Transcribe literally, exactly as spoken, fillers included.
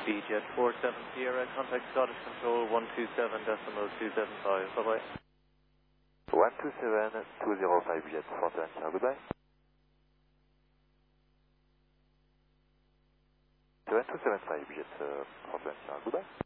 B-Jet four seven Sierra, contact Scottish Control one two seven decimal two seven five. Bye-bye. one two seven two zero five Jet four seven Sierra, goodbye. seven two seven five Jet uh, four seven Sierra, goodbye.